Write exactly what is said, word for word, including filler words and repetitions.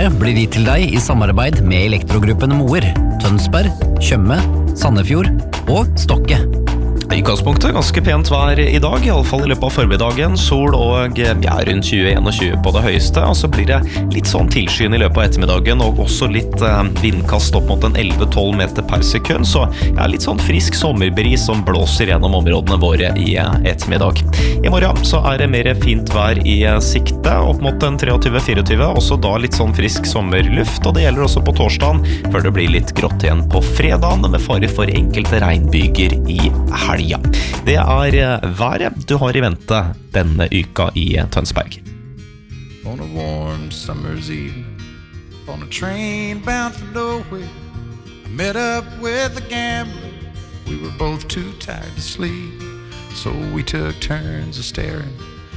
Været blir gitt til deg i samarbeid med Elektrogruppen Moer, Tønsberg, Tjøme, Sandefjord og Stokke. I utgangspunktet ganske pent vær i dag, i alle fall i løpet av formiddagen. Sol og ja, rundt tjue til tjueen på det høyeste, og så blir det litt sånn tilskyen i løpet av ettermiddagen, og også litt eh, vindkast opp mot en elleve tolv meter per sekund, så ja, litt sånn frisk sommerbris som blåser gjennom områdene våre i eh, ettermiddag. I morgen så er det mer fint vær i eh, sikte, opp mot en treogtyve til fireogtyve, også da litt sånn frisk sommerluft, og det gjelder også på torsdagen, før det blir litt grått igjen på fredagen, med fare for enkelte regnbyger i helgen. Ja, det er været du har i vente denne uka i Tønsberg. On a warm summer's evening, on a train bound for nowhere, I met up with a gambler. We were both too tired to sleep, so we took turns of staring